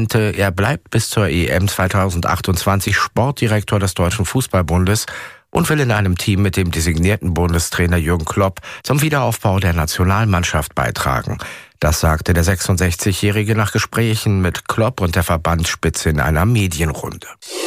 bekannte, er bleibt bis zur EM 2028 Sportdirektor des Deutschen Fußballbundes und will in einem Team mit dem designierten Bundestrainer Jürgen Klopp zum Wiederaufbau der Nationalmannschaft beitragen. Das sagte der 66-Jährige nach Gesprächen mit Klopp und der Verbandsspitze in einer Medienrunde.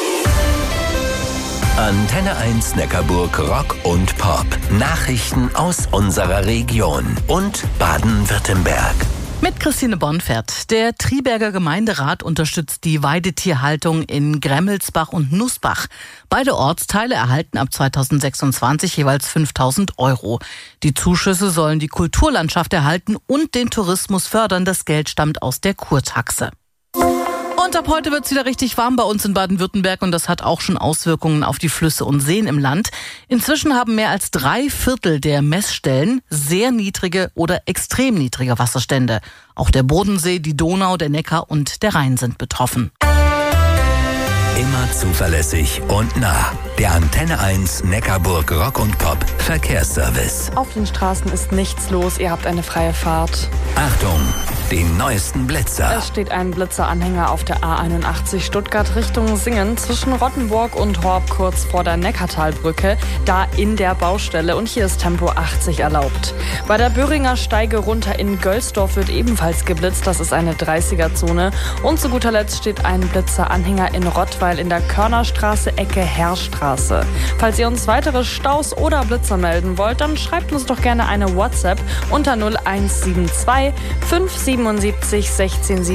Antenne 1 Neckarburg Rock und Pop. Nachrichten aus unserer Region und Baden-Württemberg. Mit Christine Bonfert. Der Triberger Gemeinderat unterstützt die Weidetierhaltung in Gremmelsbach und Nussbach. Beide Ortsteile erhalten ab 2026 jeweils 5.000 €. Die Zuschüsse sollen die Kulturlandschaft erhalten und den Tourismus fördern. Das Geld stammt aus der Kurtaxe. Und ab heute wird es wieder richtig warm bei uns in Baden-Württemberg und das hat auch schon Auswirkungen auf die Flüsse und Seen im Land. Inzwischen haben mehr als 3/4 der Messstellen sehr niedrige oder extrem niedrige Wasserstände. Auch der Bodensee, die Donau, der Neckar und der Rhein sind betroffen. Immer zuverlässig und nah. Der Antenne 1 Neckarburg Rock und Pop Verkehrsservice. Auf den Straßen ist nichts los, ihr habt eine freie Fahrt. Achtung, den neuesten Blitzer. Es steht ein Blitzeranhänger auf der A81 Stuttgart Richtung Singen zwischen Rottenburg und Horb kurz vor der Neckartalbrücke, da in der Baustelle und hier ist Tempo 80 erlaubt. Bei der Böhringer Steige runter in Gölsdorf wird ebenfalls geblitzt, das ist eine 30er-Zone. Und zu guter Letzt steht ein Blitzeranhänger in Rottweil in der Körnerstraße Ecke Herrstraße. Falls ihr uns weitere Staus oder Blitzer melden wollt, dann schreibt uns doch gerne eine WhatsApp unter 0172 577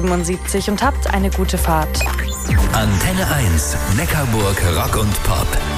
1677 und habt eine gute Fahrt. Antenne 1 Neckarburg Rock und Pop.